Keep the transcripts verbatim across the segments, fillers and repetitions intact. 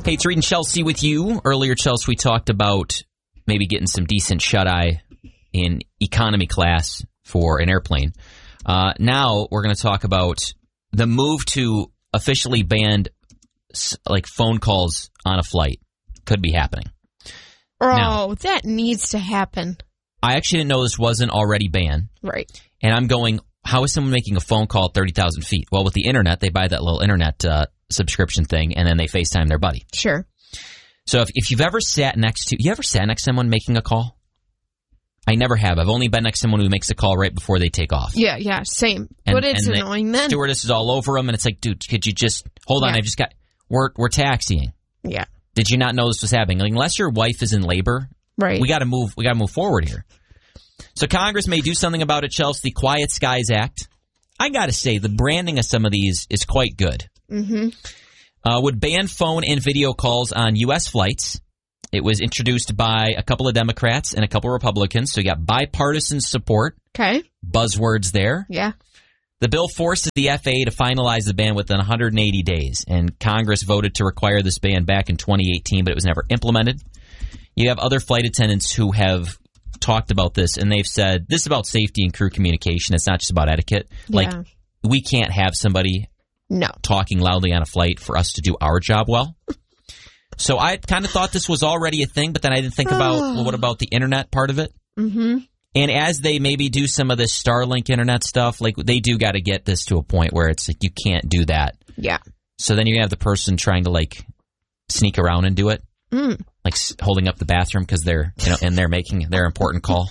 Hey, it's Reed and Chelsea with you. Earlier, Chelsea, we talked about maybe getting some decent shut-eye in economy class for an airplane. Uh, now, we're going to talk about the move to officially ban like phone calls on a flight. Could be happening. Oh, now, that needs to happen. I actually didn't know this wasn't already banned. Right. And I'm going, how is someone making a phone call at thirty thousand feet? Well, with the internet, they buy that little internet uh, subscription thing, and then they FaceTime their buddy. Sure. So if, if you've ever sat next to, you ever sat next to someone making a call? I never have. I've only been next to someone who makes a call right before they take off. Yeah, yeah, same. And, but it's and annoying the then. Stewardess is all over them, and it's like, dude, could you just, hold on, Yeah. I just got, we're, we're taxiing. Yeah. Did Did you not know this was happening? Like, unless your wife is in labor, right. we got to move, we got to move forward here. So Congress may do something about it, Chelsea, the Quiet Skies Act. I got to say, the branding of some of these is quite good. Mm-hmm. Uh, would ban phone and video calls on U S flights. It was introduced by a couple of Democrats and a couple of Republicans, so you got bipartisan support. Okay. Buzzwords there. Yeah. The bill forces the F A A to finalize the ban within one hundred eighty days, and Congress voted to require this ban back in twenty eighteen, but it was never implemented. You have other flight attendants who have talked about this, and they've said, this is about safety and crew communication. It's not just about etiquette. Like, Yeah. we can't have somebody No. talking loudly on a flight for us to do our job well. So I kind of thought this was already a thing, but then I didn't think about, well, what about the internet part of it? Mm-hmm. And as they maybe do some of this Starlink internet stuff, like they do got to get this to a point where it's like you can't do that. Yeah. So then you have the person trying to like sneak around and do it, Mm. like s- holding up the bathroom because they're, you know, and they're making their important call.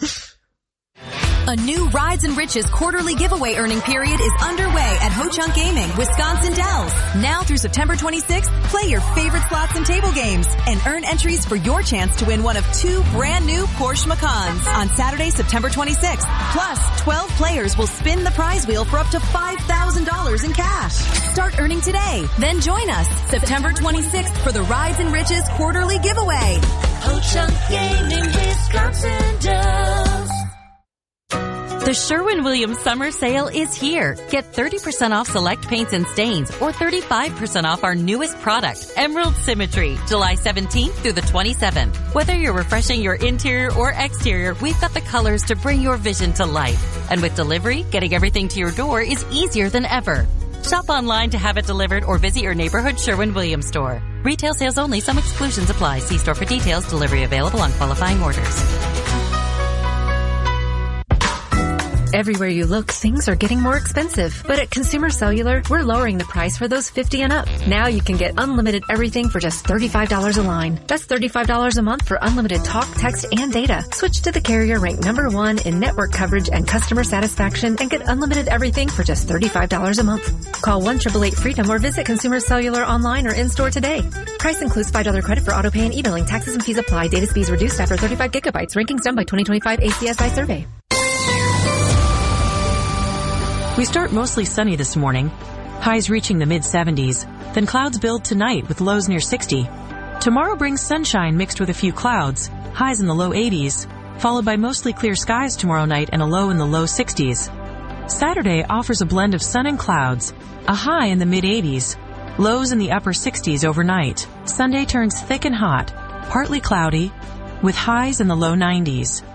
A new Rides and Riches quarterly giveaway earning period is underway at Ho Chunk Gaming, Wisconsin Dells. Now through September twenty-sixth, play your favorite slots and table games and earn entries for your chance to win one of two brand new Porsche Macans on Saturday, September twenty-sixth. Plus, twelve players will spin the prize wheel for up to five thousand dollars in cash. Start earning today. Then join us September twenty-sixth for the Rides and Riches quarterly giveaway. Ho Chunk Gaming, Wisconsin Dells. The Sherwin-Williams Summer Sale is here. Get thirty percent off select paints and stains or thirty-five percent off our newest product, Emerald Symmetry, July seventeenth through the twenty-seventh. Whether you're refreshing your interior or exterior, we've got the colors to bring your vision to life. And with delivery, getting everything to your door is easier than ever. Shop online to have it delivered or visit your neighborhood Sherwin-Williams store. Retail sales only. Some exclusions apply. See store for details. Delivery available on qualifying orders. Everywhere you look, things are getting more expensive. But at Consumer Cellular, we're lowering the price for those fifty and up. Now you can get unlimited everything for just thirty-five dollars a line. That's thirty-five dollars a month for unlimited talk, text, and data. Switch to the carrier ranked number one in network coverage and customer satisfaction and get unlimited everything for just thirty-five dollars a month. Call one eight eight eight freedom or visit Consumer Cellular online or in-store today. Price includes five dollars credit for auto pay and e-billing. Taxes and fees apply. Data speeds reduced after thirty-five gigabytes. Rankings done by twenty twenty-five A C S I survey. We start mostly sunny this morning, highs reaching the mid seventies, then clouds build tonight with lows near sixty. Tomorrow brings sunshine mixed with a few clouds, highs in the low eighties, followed by mostly clear skies tomorrow night and a low in the low sixties. Saturday offers a blend of sun and clouds, a high in the mid eighties, lows in the upper sixties overnight. Sunday turns thick and hot, partly cloudy, with highs in the low nineties.